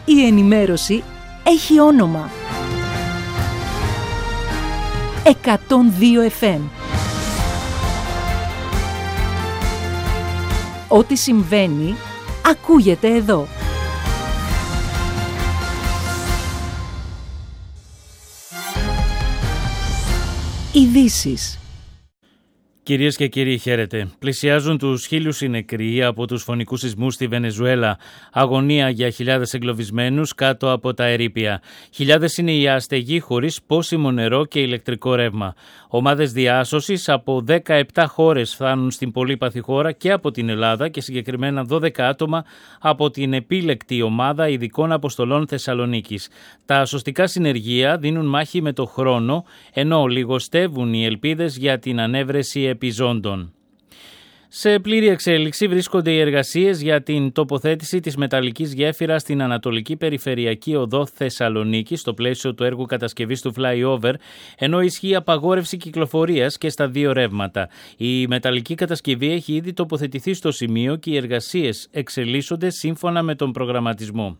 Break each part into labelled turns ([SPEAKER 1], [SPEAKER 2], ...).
[SPEAKER 1] Η ενημέρωση έχει όνομα. 102 FM. Ό,τι συμβαίνει, ακούγεται εδώ. Ειδήσεις.
[SPEAKER 2] Κυρίες και κύριοι, χαίρετε. Πλησιάζουν τους 1.000 οι νεκροί από τους φωνικούς σεισμούς στη Βενεζουέλα. Αγωνία για χιλιάδες εγκλωβισμένους κάτω από τα ερείπια. Χιλιάδες είναι οι άστεγοι χωρίς πόσιμο νερό και ηλεκτρικό ρεύμα. Ομάδες διάσωσης από 17 χώρες φτάνουν στην πολύπαθη χώρα και από την Ελλάδα και συγκεκριμένα 12 άτομα από την επίλεκτη ομάδα ειδικών αποστολών Θεσσαλονίκης. Τα σωστικά συνεργεία δίνουν μάχη με το χρόνο, ενώ λιγοστεύουν οι ελπίδες για την ανέβρεση επιζώντων. Σε πλήρη εξέλιξη βρίσκονται οι εργασίες για την τοποθέτηση της μεταλλικής γέφυρας στην Ανατολική Περιφερειακή Οδό Θεσσαλονίκη στο πλαίσιο του έργου κατασκευής του flyover, ενώ ισχύει απαγόρευση κυκλοφορίας και στα δύο ρεύματα. Η μεταλλική κατασκευή έχει ήδη τοποθετηθεί στο σημείο και οι εργασίες εξελίσσονται σύμφωνα με τον προγραμματισμό.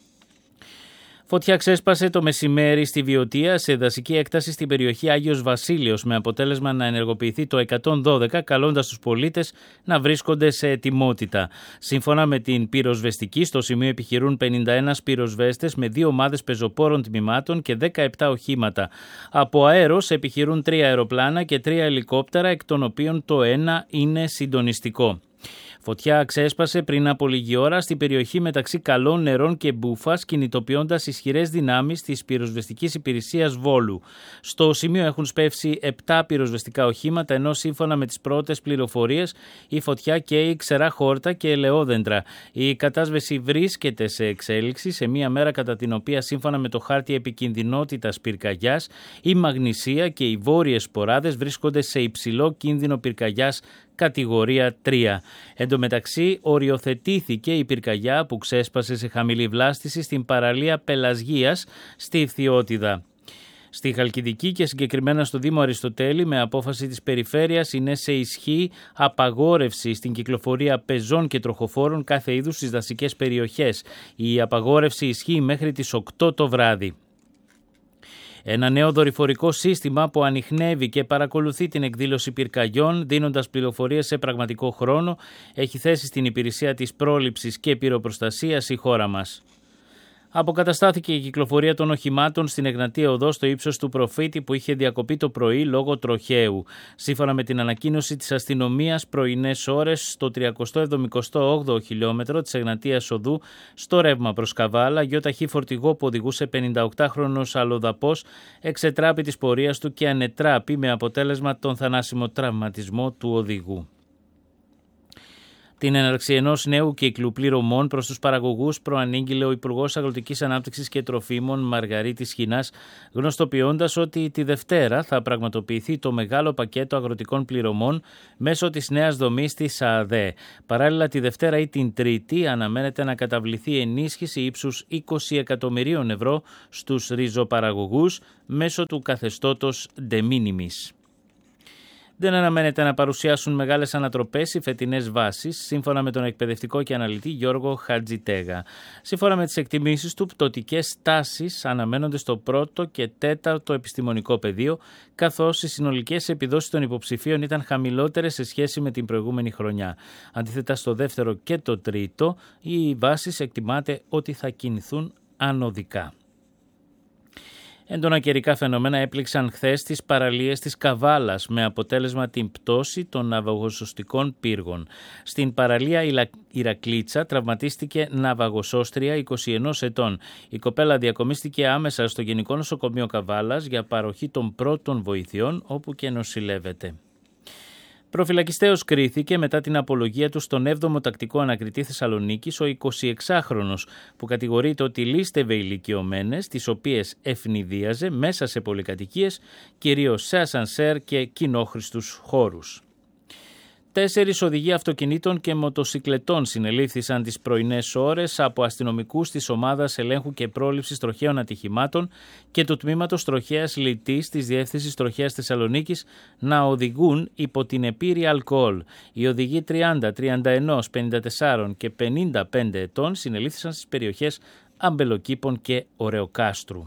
[SPEAKER 2] Φωτιά ξέσπασε το μεσημέρι στη Βιωτία σε δασική έκταση στην περιοχή Άγιος Βασίλειος με αποτέλεσμα να ενεργοποιηθεί το 112 καλώντας τους πολίτες να βρίσκονται σε ετοιμότητα. Σύμφωνα με την πυροσβεστική, στο σημείο επιχειρούν 51 πυροσβέστες με 2 ομάδες πεζοπόρων τμήματων και 17 οχήματα. Από αέρος επιχειρούν 3 αεροπλάνα και 3 ελικόπτερα, εκ των οποίων το ένα είναι συντονιστικό. Φωτιά ξέσπασε πριν από λίγη ώρα στην περιοχή μεταξύ Καλών Νερών και Μπούφας, κινητοποιώντας ισχυρές δυνάμεις της πυροσβεστικής υπηρεσίας Βόλου. Στο σημείο έχουν σπεύσει 7 πυροσβεστικά οχήματα, ενώ σύμφωνα με τις πρώτες πληροφορίες η φωτιά καίει ξερά χόρτα και ελαιόδεντρα. Η κατάσβεση βρίσκεται σε εξέλιξη σε μία μέρα κατά την οποία, σύμφωνα με το χάρτη επικινδυνότητας πυρκαγιάς, η Μαγνησία και οι βόρειες σποράδες βρίσκονται σε υψηλό κίνδυνο πυρκαγιάς κατηγορία 3. Εν τω μεταξύ, οριοθετήθηκε η πυρκαγιά που ξέσπασε σε χαμηλή βλάστηση στην παραλία Πελασγίας στη Φθιώτιδα. Στη Χαλκιδική και συγκεκριμένα στο Δήμο Αριστοτέλη, με απόφαση της περιφέρειας, είναι σε ισχύ απαγόρευση στην κυκλοφορία πεζών και τροχοφόρων κάθε είδους στις δασικές περιοχές. Η απαγόρευση ισχύει μέχρι τις 8 το βράδυ. Ένα νέο δορυφορικό σύστημα που ανιχνεύει και παρακολουθεί την εκδήλωση πυρκαγιών, δίνοντας πληροφορίες σε πραγματικό χρόνο, έχει θέσει στην υπηρεσία της πρόληψης και πυροπροστασίας η χώρα μας. Αποκαταστάθηκε η κυκλοφορία των οχημάτων στην Εγνατία Οδό στο ύψος του Προφήτη που είχε διακοπεί το πρωί λόγω τροχαίου. Σύμφωνα με την ανακοίνωση της αστυνομίας, πρωινές ώρες στο 378ο χιλιόμετρο της Εγνατίας Οδού, στο ρεύμα προς Καβάλα, γιοταχή φορτηγό που οδηγούσε 58χρονος αλλοδαπός εξετράπη της πορείας του και ανετράπη με αποτέλεσμα τον θανάσιμο τραυματισμό του οδηγού. Την έναρξη ενός νέου κύκλου πληρωμών προς τους παραγωγούς προανήγγειλε ο Υπουργός Αγροτικής Ανάπτυξης και Τροφίμων Μαργαρίτης Χινάς, γνωστοποιώντας ότι τη Δευτέρα θα πραγματοποιηθεί το μεγάλο πακέτο αγροτικών πληρωμών μέσω της νέας δομής της ΑΔΕ. Παράλληλα, τη Δευτέρα ή την Τρίτη αναμένεται να καταβληθεί ενίσχυση ύψους 20 εκατομμυρίων ευρώ στους ριζοπαραγωγούς μέσω του καθεστώτος de minimis. Δεν αναμένεται να παρουσιάσουν μεγάλες ανατροπές οι φετινές βάσεις, σύμφωνα με τον εκπαιδευτικό και αναλυτή Γιώργο Χατζιτέγα. Σύμφωνα με τις εκτιμήσεις του, πτωτικές τάσεις αναμένονται στο 1ο και 4ο επιστημονικό πεδίο, καθώς οι συνολικές επιδόσεις των υποψηφίων ήταν χαμηλότερες σε σχέση με την προηγούμενη χρονιά. Αντίθετα, στο 2ο και το 3ο, οι βάσεις εκτιμάται ότι θα κινηθούν ανωδικά. Έντονα καιρικά φαινόμενα έπληξαν χθες τις παραλίες της Καβάλας με αποτέλεσμα την πτώση των ναυαγοσωστικών πύργων. Στην παραλία Ηρακλήτσα τραυματίστηκε ναυαγοσώστρια 21 ετών. Η κοπέλα διακομίστηκε άμεσα στο Γενικό Νοσοκομείο Καβάλας για παροχή των πρώτων βοηθειών, όπου και νοσηλεύεται. Προφυλακιστέως κρίθηκε μετά την απολογία του στον 7ο Τακτικό Ανακριτή Θεσσαλονίκης ο 26χρονος που κατηγορείται ότι λήστευε ηλικιωμένες, τις οποίες ευνηδίαζε μέσα σε πολυκατοικίες, κυρίως σε ασανσέρ και κοινόχρηστους χώρους. 4 οδηγοί αυτοκινήτων και μοτοσικλετών συνελήφθησαν τις πρωινές ώρες από αστυνομικούς της Ομάδας Ελέγχου και Πρόληψης Τροχαίων Ατυχημάτων και του Τμήματος Τροχαίας Λιτής της Διεύθυνσης Τροχαίας Θεσσαλονίκης να οδηγούν υπό την επίρρεια αλκοόλ. Οι οδηγοί 30, 31, 54 και 55 ετών συνελήφθησαν στις περιοχές Αμπελοκήπων και Ωρεοκάστρου.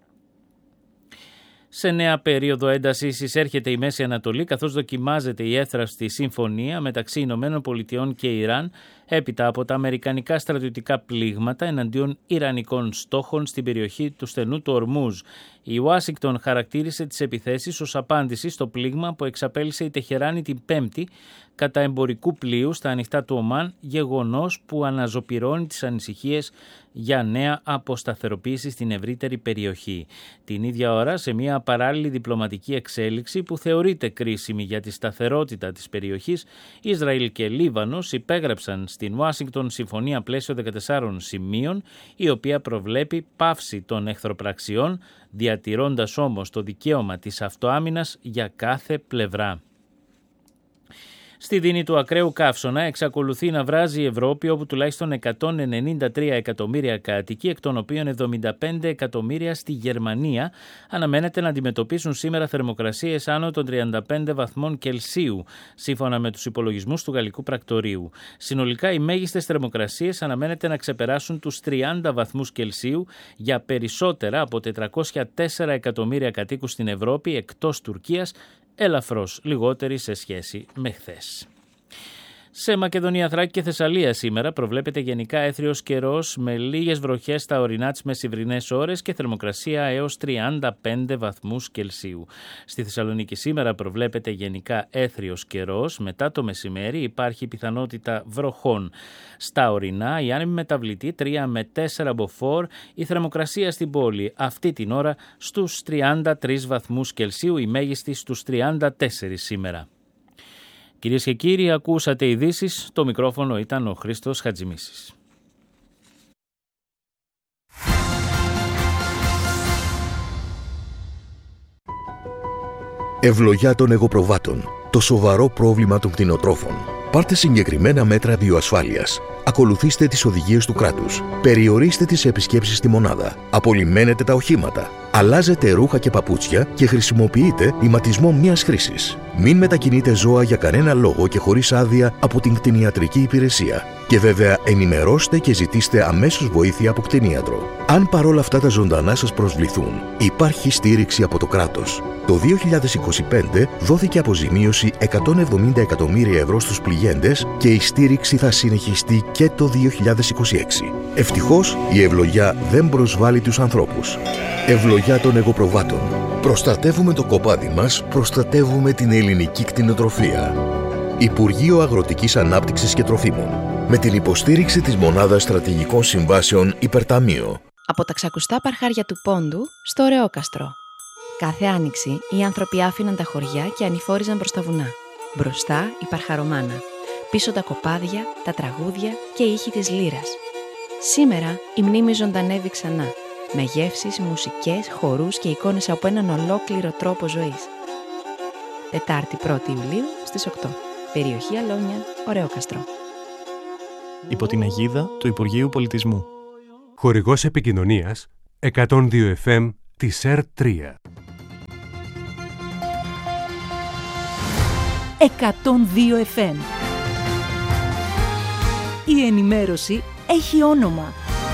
[SPEAKER 2] Σε νέα περίοδο έντασης εισέρχεται η Μέση Ανατολή, καθώς δοκιμάζεται η εύθραυστη συμφωνία μεταξύ Ηνωμένων Πολιτειών και Ιράν έπειτα από τα αμερικανικά στρατιωτικά πλήγματα εναντίον ιρανικών στόχων στην περιοχή του στενού του Ορμούζ. Η Ουάσιγκτον χαρακτήρισε τις επιθέσεις ως απάντηση στο πλήγμα που εξαπέλυσε η Τεχεράνη την Πέμπτη κατά εμπορικού πλοίου στα ανοιχτά του Ομάν, γεγονός που αναζωπυρώνει τις ανησυχίες για νέα αποσταθεροποίηση στην ευρύτερη περιοχή. Την ίδια ώρα, σε μια παράλληλη διπλωματική εξέλιξη που θεωρείται κρίσιμη για τη σταθερότητα της περιοχής, Ισραήλ και Λίβανος υπέγραψαν στην Ουάσιγκτον συμφωνία πλαίσιο 14 σημείων, η οποία προβλέπει πάυση των εχθροπραξιών, διατηρώντας όμως το δικαίωμα της αυτοάμυνας για κάθε πλευρά. Στη δίνη του ακραίου καύσωνα εξακολουθεί να βράζει η Ευρώπη, όπου τουλάχιστον 193 εκατομμύρια κάτοικοι, εκ των οποίων 75 εκατομμύρια στη Γερμανία, αναμένεται να αντιμετωπίσουν σήμερα θερμοκρασίες άνω των 35 βαθμών Κελσίου, σύμφωνα με τους υπολογισμούς του Γαλλικού Πρακτορείου. Συνολικά, οι μέγιστες θερμοκρασίες αναμένεται να ξεπεράσουν τους 30 βαθμούς Κελσίου για περισσότερα από 404 εκατομμύρια κατοίκους στην Ευρώπη, εκτός Τουρκίας, ελαφρώς λιγότερη σε σχέση με χθες. Σε Μακεδονία, Θράκη και Θεσσαλία σήμερα προβλέπεται γενικά έθριος καιρός με λίγες βροχές στα ορεινά τις μεσημβρινές ώρες και θερμοκρασία έως 35 βαθμούς Κελσίου. Στη Θεσσαλονίκη σήμερα προβλέπεται γενικά έθριος καιρός. Μετά το μεσημέρι υπάρχει πιθανότητα βροχών στα ορεινά. Η άνεμη μεταβλητή 3 με 4 μποφόρ. Η θερμοκρασία στην πόλη αυτή την ώρα στους 33 βαθμούς Κελσίου, η μέγιστη στους 34 σήμερα. Κυρίες και κύριοι, ακούσατε ειδήσεις. Το μικρόφωνο ήταν ο Χρήστος Χατζημίσης.
[SPEAKER 3] Ευλογιά των εγωπροβάτων. Το σοβαρό πρόβλημα των κτηνοτρόφων. Πάρτε συγκεκριμένα μέτρα βιοασφάλειας. Ακολουθήστε τις οδηγίες του κράτους. Περιορίστε τις επισκέψεις στη μονάδα. Απολυμμένετε τα οχήματα. Αλλάζετε ρούχα και παπούτσια και χρησιμοποιείτε ηματισμό μιας χρήσης. Μην μετακινείτε ζώα για κανένα λόγο και χωρίς άδεια από την κτηνιατρική υπηρεσία. Και βέβαια ενημερώστε και ζητήστε αμέσως βοήθεια από κτηνίατρο. Αν παρόλα αυτά τα ζωντανά σας προσβληθούν, υπάρχει στήριξη από το κράτος. Το 2025 δόθηκε αποζημίωση 170 εκατομμύρια ευρώ στους πληγέντες και η στήριξη θα συνεχιστεί και το 2026. Ευτυχώς η ευλογιά δεν προσβάλλει τους ανθρώπους. Ευλογιά των εγωπροβάτων. Προστατεύουμε το κοπάδι μας, προστατεύουμε την ελληνική κτηνοτροφία. Υπουργείο Αγροτικής Ανάπτυξης και Τροφίμων. Με την υποστήριξη της Μονάδας Στρατηγικών Συμβάσεων Υπερταμείο.
[SPEAKER 4] Από τα ξακουστά παρχάρια του Πόντου στο Ωρεόκαστρο. Κάθε άνοιξη οι άνθρωποι άφηναν τα χωριά και ανηφόριζαν προς τα βουνά. Μπροστά η παρχαρομάνα. Πίσω τα κοπάδια, τα τραγούδια και οι ήχοι της λύρας. Σήμερα η μνήμη ζωντανεύει ξανά. Με γεύσεις, μουσικές, χορούς και εικόνες από έναν ολόκληρο τρόπο ζωής. Τετάρτη 1η Ιουλίου στις 8. Περιοχή Αλόνια, Ωρεόκαστρο.
[SPEAKER 5] Υπό την αιγίδα του Υπουργείου Πολιτισμού.
[SPEAKER 6] Χορηγός επικοινωνίας 102 FM της ΕΡΤ3.
[SPEAKER 1] 102 FM. Η ενημέρωση έχει όνομα.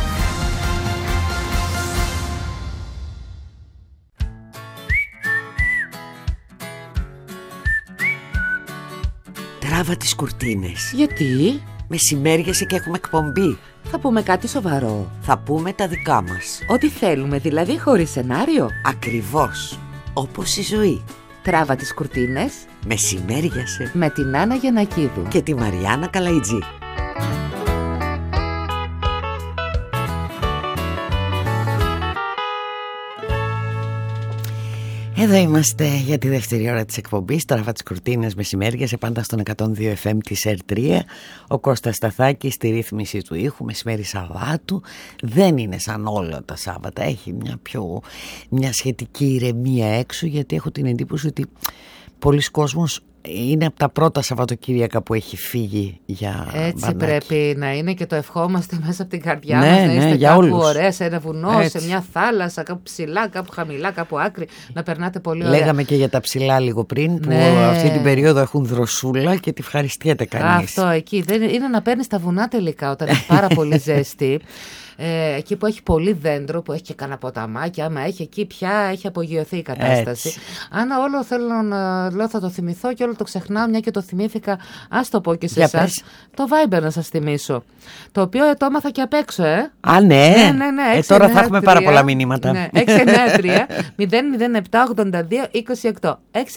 [SPEAKER 7] Τράβα τις κουρτίνες.
[SPEAKER 8] Γιατί?
[SPEAKER 7] Μεσημέριασε και έχουμε εκπομπή.
[SPEAKER 8] Θα πούμε κάτι σοβαρό.
[SPEAKER 7] Θα πούμε τα δικά μας.
[SPEAKER 8] Ό,τι θέλουμε, δηλαδή χωρίς σενάριο.
[SPEAKER 7] Ακριβώς. Όπως η ζωή.
[SPEAKER 8] Τράβα τις κουρτίνες.
[SPEAKER 7] Μεσημέριασε.
[SPEAKER 8] Με την Άννα Γιαννακίδου.
[SPEAKER 7] Και τη Μαριάννα Καλαϊτζή. Εδώ είμαστε για τη δεύτερη ώρα της εκπομπής. Τράβα τις κουρτίνες μεσημέριασε πάντα στον 102 FM της ΕΡΤ3. Ο Κώστας Σταθάκης στη ρύθμιση του ήχου. Μεσημέρι Σαββάτου. Δεν είναι σαν όλα τα Σάββατα. Έχει μια σχετική ηρεμία έξω, γιατί έχω την εντύπωση ότι πολλοί κόσμος είναι από τα πρώτα Σαββατοκύριακα που έχει φύγει για
[SPEAKER 8] έτσι
[SPEAKER 7] μπανάκι.
[SPEAKER 8] Πρέπει να είναι και το ευχόμαστε μέσα από την καρδιά
[SPEAKER 7] Ναι,
[SPEAKER 8] μας. Να
[SPEAKER 7] ναι,
[SPEAKER 8] είστε
[SPEAKER 7] για
[SPEAKER 8] κάπου
[SPEAKER 7] όλους.
[SPEAKER 8] ωραία, σε ένα βουνό,
[SPEAKER 7] Έτσι.
[SPEAKER 8] σε μια θάλασσα, κάπου ψηλά, κάπου χαμηλά, κάπου άκρη. Να περνάτε πολύ ωραία.
[SPEAKER 7] Λέγαμε και για τα ψηλά λίγο πριν, που
[SPEAKER 8] Ναι.
[SPEAKER 7] αυτή την περίοδο έχουν δροσούλα και τη ευχαριστιέται κανείς.
[SPEAKER 8] Αυτό εκεί. Δεν είναι να παίρνεις τα βουνά τελικά όταν έχει πάρα πολύ ζέστη. εκεί που έχει πολύ δέντρο, που έχει και κανένα ποταμάκι, άμα έχει εκεί πια έχει απογειωθεί η κατάσταση.
[SPEAKER 7] Έτσι.
[SPEAKER 8] Αν όλο θέλω να λέω θα το θυμηθώ και όλο το ξεχνάω, μια και το θυμήθηκα, ας το πω και σε εσάς. Το Viber να σας θυμίσω, το οποίο το έμαθα και απ' έξω,
[SPEAKER 7] Α, ναι. Τώρα θα έχουμε πάρα πολλά μηνύματα.
[SPEAKER 8] Ναι, 693-007-82-28.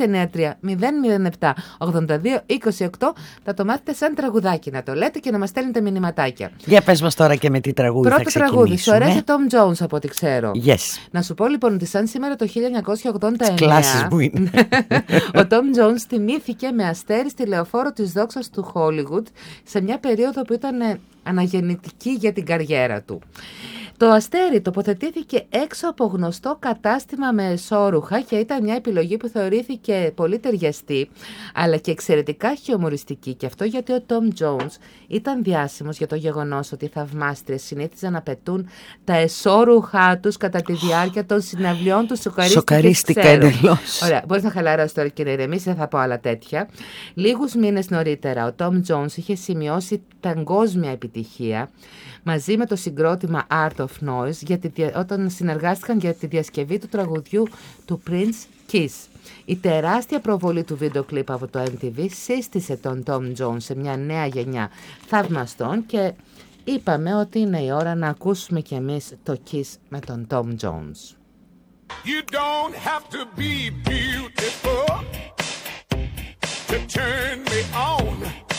[SPEAKER 8] 693-007-82-28. Θα το μάθετε σαν τραγουδάκι να το λέτε και να μας στέλνετε μηνυματάκια.
[SPEAKER 7] Για πες μας τώρα και με τι τραγούδι θα ξεκινήσουμε.
[SPEAKER 8] Πρώτο τραγούδι, σου αρέσει Tom Jones από ό,τι ξέρω.
[SPEAKER 7] Yes.
[SPEAKER 8] Να σου πω λοιπόν ότι σαν σήμερα το 1989
[SPEAKER 7] κλάσεις που είναι.
[SPEAKER 8] ο Tom Jones τιμήθηκε με αστέρι στη λεωφόρο της δόξας του Hollywood σε μια περίοδο που ήταν αναγεννητική για την καριέρα του. Το αστέρι τοποθετήθηκε έξω από γνωστό κατάστημα με εσώρουχα και ήταν μια επιλογή που θεωρήθηκε πολύ ταιριαστή, αλλά και εξαιρετικά χιουμοριστική. Και αυτό γιατί ο Tom Jones ήταν διάσημος για το γεγονός ότι οι θαυμάστριες συνήθιζαν να πετούν τα εσώρουχά τους κατά τη διάρκεια των συναυλιών του.
[SPEAKER 7] Σοκαρίστηκα εντελώς.
[SPEAKER 8] Ωραία, μπορείς να χαλαράσεις τώρα και να ηρεμήσεις, δεν θα πω άλλα τέτοια. Λίγους μήνες νωρίτερα, ο Tom Jones είχε σημειώσει παγκόσμια επιτυχία μαζί με το συγκρότημα Art of Noise όταν συνεργάστηκαν για τη διασκευή του τραγουδιού του Prince Kiss. Η τεράστια προβολή του βίντεο κλιπ από το MTV σύστησε τον Tom Jones σε μια νέα γενιά θαυμαστών και είπαμε ότι είναι η ώρα να ακούσουμε κι εμείς το Kiss με τον Tom Jones.
[SPEAKER 9] You don't have to be beautiful to turn me on.